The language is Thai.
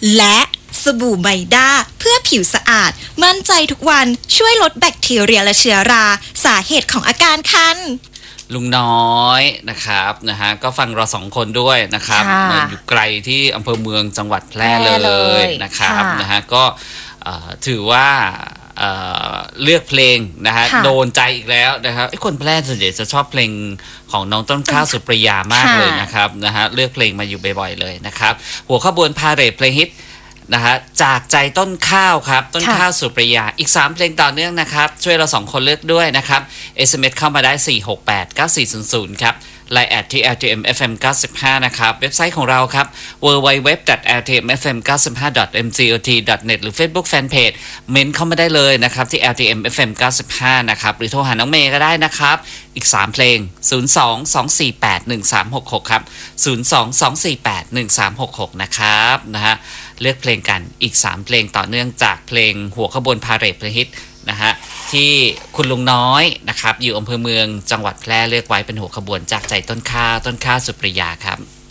และสบู่ไมด้าเพื่อผิวสะอาดมั่นใจทุกวันช่วยลดแบคทีเรียและเชื้อราสาเหตุของอาการคันลุงน้อยนะครับนะฮะก็ฟังเรา2คนด้วยนะครับอยู่ไกลที่อำเภอเมืองจังหวัดแพร่เลยนะครับนะฮะก็ถือว่าเลือกเพลงนะฮะโดนใจอีกแล้วนะครับคนแพร่ส่วนใหญ่จะชอบเพลงของน้องต้นข้าวสุปริยามากเลยนะครับนะฮะเลือกเพลงมาอยู่บ่อยๆเลยนะครับหัวขบวนพาเหรดเพลงฮิตนะฮะจากใจต้นข้าวครับต้นข้าวสุปริยาอีก3เพลงต่อเนื่องนะครับช่วยเรา2คนเลือกด้วยนะครับ SMS เข้ามาได้4689400ครับไลน์แอดที่ LTMFM 95นะครับเว็บไซต์ของเราครับ www.ltmfm95.mgot.net หรือ Facebook Fanpage เม้นเข้ามาได้เลยนะครับที่ LTMFM 95นะครับหรือโทรหาน้องเมย์ก็ได้นะครับอีก3เพลง022481366ครับ022481366นะครับนะฮะเลือกเพลงกันอีก3เพลงต่อเนื่องจากเพลงหัวขบวนพาเหรดเพลงฮิตนะฮะที่คุณลุงน้อยนะครับอยู่อำเภอเมืองจังหวัดแพร่เลือกไว้เป็นหัวขบวนจากใจต้นข้าวสุปริยาครับ